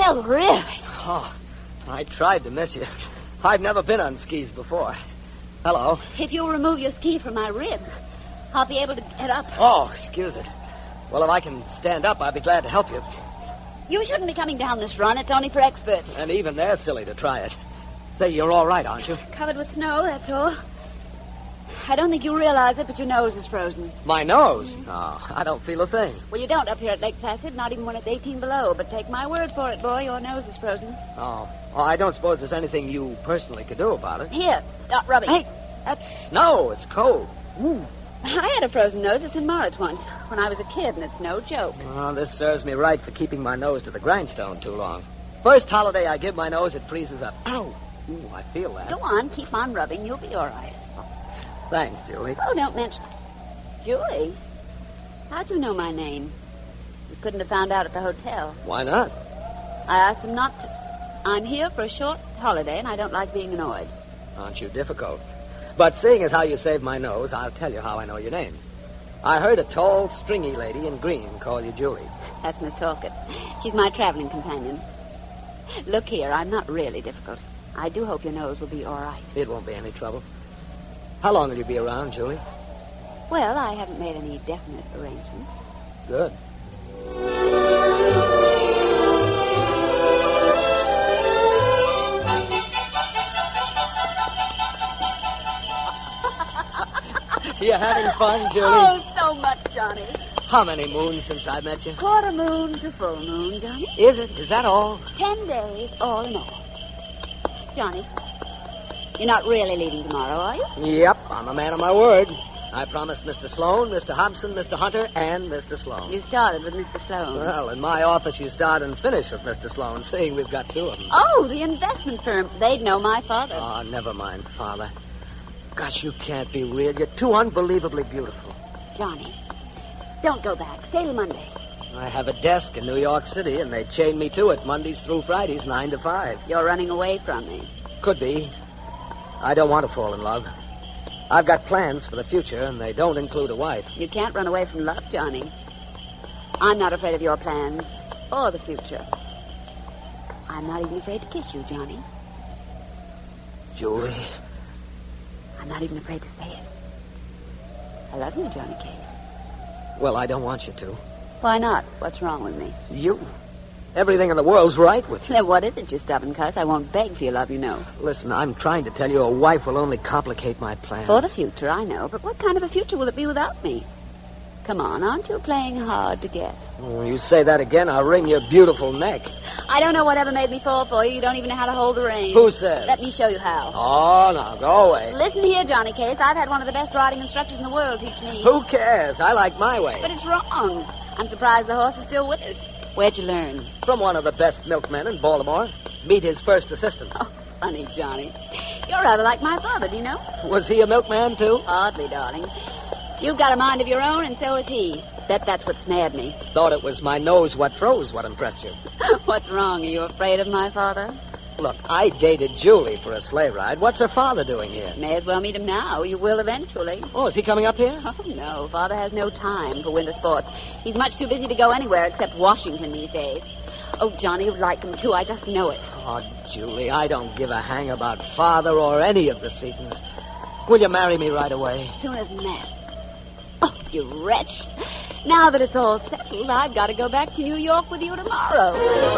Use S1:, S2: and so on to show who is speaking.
S1: Well, really?
S2: Oh, I tried to miss you. I've never been on skis before. Hello.
S1: If you'll remove your ski from my ribs, I'll be able to get up.
S2: Oh, excuse it. Well, if I can stand up, I'll be glad to help you.
S1: You shouldn't be coming down this run. It's only for experts.
S2: And even they're silly to try it. Say, you're all right, aren't you?
S1: Covered with snow, that's all. I don't think you realize it, but your nose is frozen.
S2: My nose? Oh, I don't feel a thing.
S1: Well, you don't up here at Lake Placid, not even when it's 18 below. But take my word for it, boy, your nose is frozen.
S2: Oh, I don't suppose there's anything you personally could do about it.
S1: Here, rub it.
S2: Hey, that's snow. It's cold.
S1: Ooh. I had a frozen nose at St. Moritz once, when I was a kid, and it's no joke.
S2: Oh, this serves me right for keeping my nose to the grindstone too long. First holiday I give my nose, it freezes up. Ow! Ooh, I feel that.
S1: Go on, keep on rubbing. You'll be all right.
S2: Thanks, Julie.
S1: Oh, don't mention... Julie? How'd you know my name? You couldn't have found out at the hotel.
S2: Why not?
S1: I asked them not to. I'm here for a short holiday, and I don't like being annoyed.
S2: Aren't you difficult? But seeing as how you saved my nose, I'll tell you how I know your name. I heard a tall, stringy lady in green call you Julie.
S1: That's Miss Talcott. She's my traveling companion. Look here, I'm not really difficult. I do hope your nose will be all right.
S2: It won't be any trouble. How long will you be around, Julie?
S1: Well, I haven't made any definite arrangements.
S2: Good. You having fun, Julie?
S1: Oh, so much, Johnny.
S2: How many moons since I met you?
S1: Quarter moon to full moon, Johnny.
S2: Is it? Is that all?
S1: 10 days, all in all. Johnny, you're not really leaving tomorrow, are you?
S2: Yep, I'm a man of my word. I promised Mr. Sloan, Mr. Hobson, Mr. Hunter, and Mr. Sloan.
S1: You started with Mr. Sloan.
S2: Well, in my office you start and finish with Mr. Sloan, seeing we've got two of them.
S1: Oh, the investment firm. They'd know my father.
S2: Oh, never mind, Father. Gosh, you can't be real. You're too unbelievably beautiful.
S1: Johnny, don't go back. Stay till Monday.
S2: I have a desk in New York City, and they chain me to it Mondays through Fridays, 9 to 5.
S1: You're running away from me.
S2: Could be. I don't want to fall in love. I've got plans for the future, and they don't include a wife.
S1: You can't run away from love, Johnny. I'm not afraid of your plans or the future. I'm not even afraid to kiss you, Johnny.
S2: Julie.
S1: I'm not even afraid to say it. I love you, Johnny Case.
S2: Well, I don't want you to.
S1: Why not? What's wrong with me?
S2: You. Everything in the world's right with you.
S1: Then what is it, you stubborn cuss? I won't beg for your love, you know.
S2: Listen, I'm trying to tell you a wife will only complicate my plans.
S1: For the future, I know. But what kind of a future will it be without me? Come on, aren't you playing hard to get?
S2: When you say that again, I'll wring your beautiful neck.
S1: I don't know whatever made me fall for you. You don't even know how to hold the reins.
S2: Who says?
S1: Let me show you how.
S2: Oh, no, go away.
S1: Listen here, Johnny Case. I've had one of the best riding instructors in the world teach me.
S2: Who cares? I like my way.
S1: But it's wrong. I'm surprised the horse is still with us. Where'd you learn?
S2: From one of the best milkmen in Baltimore. Meet his first assistant.
S1: Oh, funny, Johnny. You're rather like my father, do you know?
S2: Was he a milkman, too?
S1: Hardly, darling. You've got a mind of your own, and so has he. Bet that's what snared me.
S2: Thought it was my nose what froze what impressed you.
S1: What's wrong? Are you afraid of my father?
S2: Look, I dated Julie for a sleigh ride. What's her father doing here?
S1: May as well meet him now. You will eventually.
S2: Oh, is he coming up here?
S1: Oh, no. Father has no time for winter sports. He's much too busy to go anywhere except Washington these days. Oh, Johnny, you'd like him, too. I just know it.
S2: Oh, Julie, I don't give a hang about Father or any of the Setons. Will you marry me right away?
S1: Soon as that. Oh, you wretch. Now that it's all settled, I've got to go back to New York with you tomorrow.